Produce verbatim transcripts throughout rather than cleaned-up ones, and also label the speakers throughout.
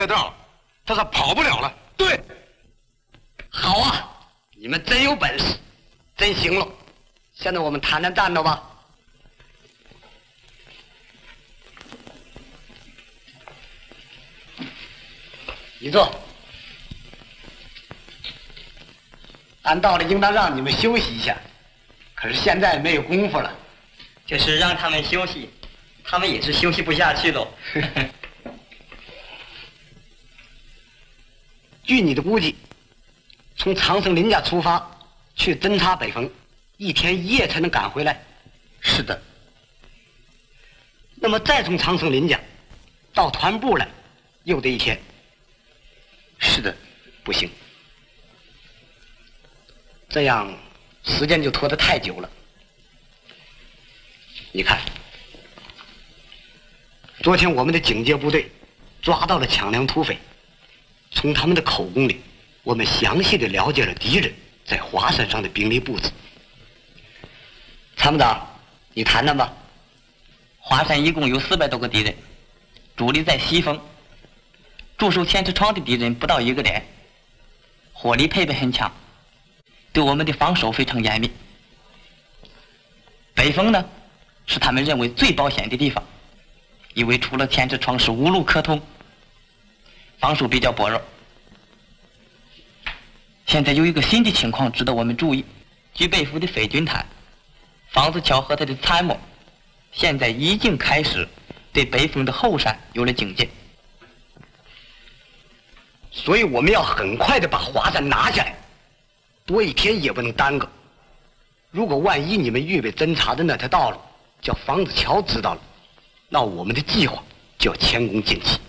Speaker 1: 道，他是跑不了了。对，
Speaker 2: 好啊，你们真有本事，真行了。现在我们谈谈战斗吧。你坐。按道理应当让你们休息一下，可是现在没有功夫了。
Speaker 3: 就是让他们休息，他们也是休息不下去喽。
Speaker 2: 据你的估计，从长生林家出发去侦察北峰，一天一夜才能赶回来。
Speaker 1: 是的。
Speaker 2: 那么再从长生林家到团部来，又得一天。
Speaker 1: 是的。
Speaker 2: 不行，这样时间就拖得太久了。你看，昨天我们的警戒部队抓到了抢粮土匪，从他们的口供里，我们详细的了解了敌人在华山上的兵力布置。参谋长，你谈谈吧。
Speaker 3: 华山一共有四百多个敌人，主力在西峰，驻守千尺窗的敌人不到一个连，火力配备很强，对我们的防守非常严密。北峰呢，是他们认为最保险的地方，因为除了千尺窗是无路可通，防守比较薄弱。现在有一个新的情况值得我们注意，据北府的匪军谈，房子桥和他的参谋现在已经开始对北峰的后山有了警戒，
Speaker 2: 所以我们要很快的把华山拿下来，多一天也不能耽搁。如果万一你们预备侦察的那条道路叫房子桥知道了，那我们的计划就要前功尽弃。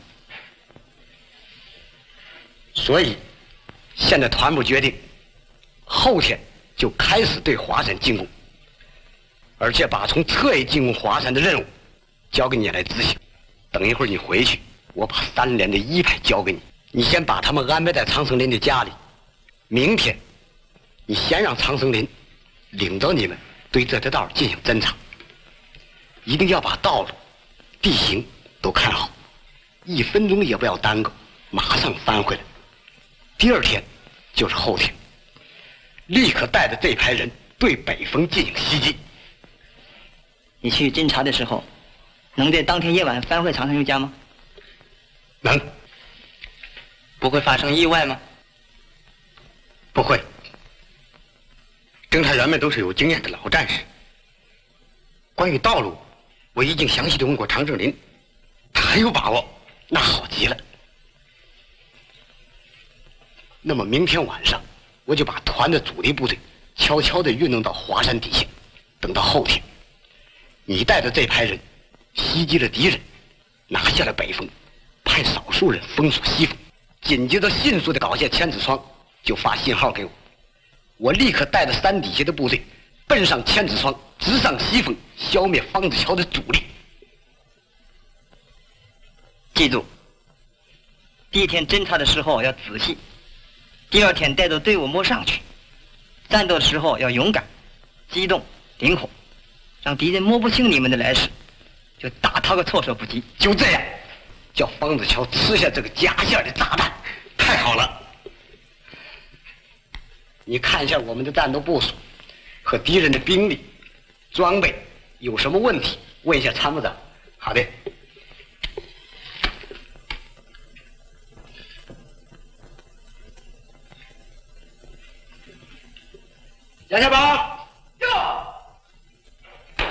Speaker 2: 所以现在团部决定后天就开始对华山进攻，而且把从侧翼进攻华山的任务交给你来执行。等一会儿你回去，我把三连的一排交给你，你先把他们安排在长生林的家里。明天你先让长生林领着你们对这条道进行侦查，一定要把道路、地形都看好，一分钟也不要耽搁，马上翻回来。第二天就是后天，立刻带着这排人对北峰进行袭击。
Speaker 3: 你去侦查的时候，能在当天夜晚翻回长生林家吗？
Speaker 2: 能。
Speaker 3: 不会发生意外吗？
Speaker 1: 不会。侦查员们都是有经验的老战士。关于道路，我已经详细的问过常胜林，他很有把握。
Speaker 2: 那好极了。那么明天晚上，我就把团的主力部队悄悄地运动到华山底下，等到后天，你带着这排人袭击了敌人，拿下了北峰，派少数人封锁西峰，紧接着迅速地搞下千子窗，就发信号给我，我立刻带着山底下的部队奔上千子窗，直上西峰，消灭方子桥的主力。
Speaker 3: 记住，第一天侦察的时候要仔细，第二天带着队伍摸上去，战斗的时候要勇敢、机动、灵活，让敌人摸不清你们的来势，就打他个措手不及。
Speaker 2: 就这样，叫方子桥吃下这个夹线的炸弹。
Speaker 1: 太好了！
Speaker 2: 你看一下我们的战斗部署和敌人的兵力、装备有什么问题，问一下参谋长。好的。杨小宝，
Speaker 3: 哟，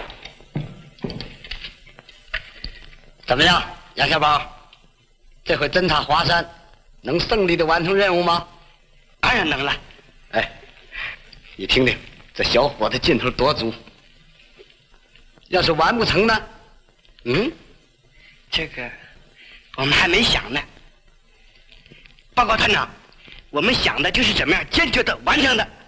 Speaker 3: 怎么样，杨小宝？
Speaker 2: 这回侦察华山能胜利的完成任务吗？
Speaker 3: 当然能了。
Speaker 2: 哎，你听听，这小伙子劲头多足。要是完不成呢？
Speaker 3: 嗯，这个我们还没想呢。报告团长，我们想的就是怎么样坚决的完成的。